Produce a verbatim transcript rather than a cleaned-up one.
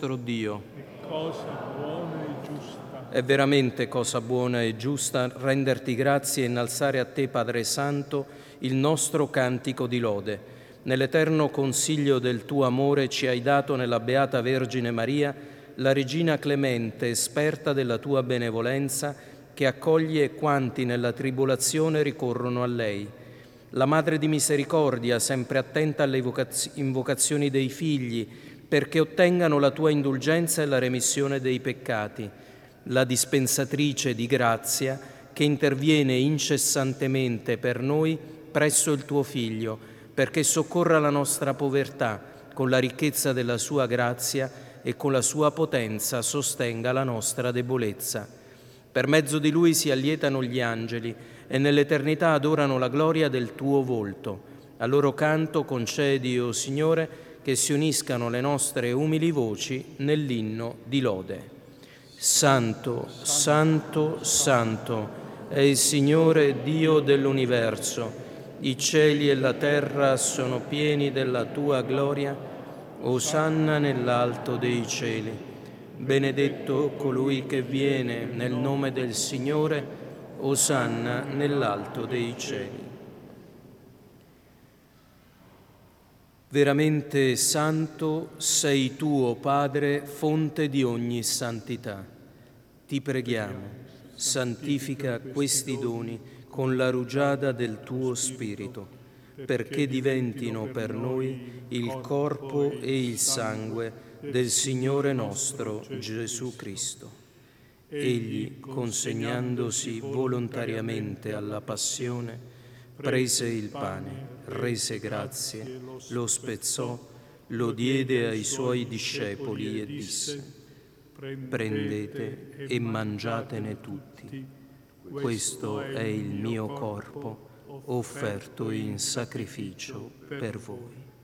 nostro Dio. È cosa buona e giusta. È veramente cosa buona e giusta renderti grazie e innalzare a te, Padre Santo, il nostro cantico di lode. Nell'eterno consiglio del tuo amore ci hai dato nella Beata Vergine Maria la Regina clemente, esperta della tua benevolenza, che accoglie quanti nella tribolazione ricorrono a lei. La Madre di Misericordia, sempre attenta alle invocazioni dei figli, perché ottengano la tua indulgenza e la remissione dei peccati. La dispensatrice di grazia, che interviene incessantemente per noi presso il tuo Figlio, perché soccorra la nostra povertà, con la ricchezza della sua grazia e con la sua potenza sostenga la nostra debolezza. Per mezzo di lui si allietano gli angeli e nell'eternità adorano la gloria del tuo volto. A loro canto concedi, o Signore, che si uniscano le nostre umili voci nell'inno di lode. Santo, Santo, Santo è il Signore Dio dell'universo. I cieli e la terra sono pieni della tua gloria. Osanna nell'alto dei cieli. Benedetto colui che viene nel nome del Signore. Osanna nell'alto dei cieli. Veramente santo sei tu, o Padre, fonte di ogni santità. Ti preghiamo, santifica questi doni con la rugiada del tuo Spirito, perché diventino per noi il corpo e il sangue del Signore nostro Gesù Cristo. Egli, consegnandosi volontariamente alla passione, prese il pane, rese grazie, lo spezzò, lo diede ai suoi discepoli e disse: prendete e mangiatene tutti. Questo è il mio corpo, offerto in sacrificio per voi.